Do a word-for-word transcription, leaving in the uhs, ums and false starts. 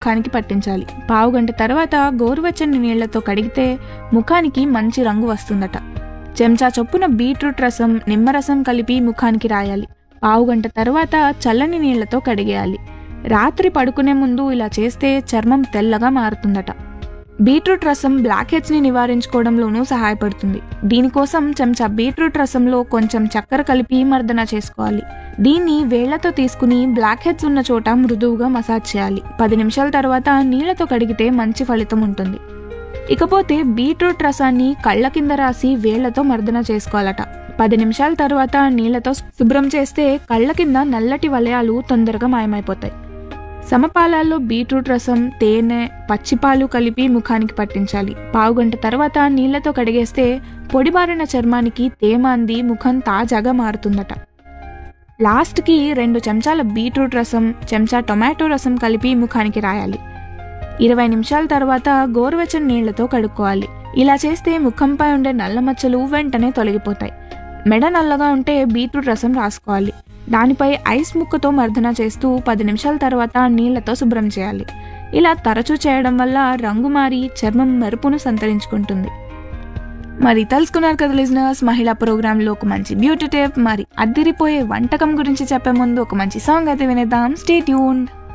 ముఖానికి పట్టించాలి. పావు గంట తర్వాత గోరువెచ్చని నీళ్లతో కడిగితే ముఖానికి మంచి రంగు వస్తుందట. చెంచా చొప్పున బీట్రూట్ రసం, నిమ్మరసం కలిపి ముఖానికి రాయాలి. పావు గంట తర్వాత చల్లని నీళ్లతో కడిగేయాలి. రాత్రి పడుకునే ముందు ఇలా చేస్తే చర్మం తెల్లగా మారుతుందట. బీట్రూట్ రసం బ్లాక్ హెడ్స్ని నివారించుకోవడంలోనూ సహాయపడుతుంది. దీనికోసం చెంచా బీట్రూట్ రసంలో కొంచెం చక్కెర కలిపి మర్దన చేసుకోవాలి. దీన్ని వేళ్లతో తీసుకుని బ్లాక్ హెడ్స్ ఉన్న చోట మృదువుగా మసాజ్ చేయాలి. పది నిమిషాల తర్వాత నీళ్లతో కడిగితే మంచి ఫలితం ఉంటుంది. ఇకపోతే బీట్రూట్ రసాన్ని కళ్ళ కింద రాసి వేళ్లతో మర్దన చేసుకోవాలట. పది నిమిషాల తర్వాత నీళ్లతో శుభ్రం చేస్తే కళ్ళ కింద నల్లటి వలయాలు తొందరగా మాయమైపోతాయి. సమపాలాల్లో బీట్రూట్ రసం, తేనె, పచ్చిపాలు కలిపి ముఖానికి పట్టించాలి. పావు గంట తర్వాత నీళ్లతో కడిగేస్తే పొడిబారిన చర్మానికి తేమ అంది ముఖం తాజాగా మారుతుందట. లాస్ట్కి రెండు చెంచాల బీట్రూట్ రసం, చెంచా టొమాటో రసం కలిపి ముఖానికి రాయాలి. ఇరవై నిమిషాల తర్వాత గోరువెచ్చని నీళ్లతో కడుక్కోవాలి. ఇలా చేస్తే ముఖంపై ఉండే నల్ల మచ్చలు వెంటనే తొలగిపోతాయి. మెడ నల్లగా ఉంటే బీట్రూట్ రసం రాసుకోవాలి. దానిపై ఐస్ ముక్కతో మర్దన చేస్తూ పది నిమిషాల తర్వాత నీళ్లతో శుభ్రం చేయాలి. ఇలా తరచూ చేయడం వల్ల రంగు మారి చర్మం మెరుపును సంతరించుకుంటుంది. మరి తెలుసుకున్నారు కదా లిజనర్స్, మహిళా ప్రోగ్రాంలో ఒక మంచి బ్యూటీ టిప్, మరి అద్దిరిపోయే వంటకం గురించి చెప్పే ముందు ఒక మంచి సాంగ్ అయితే వినేద్దాం. Stay tuned.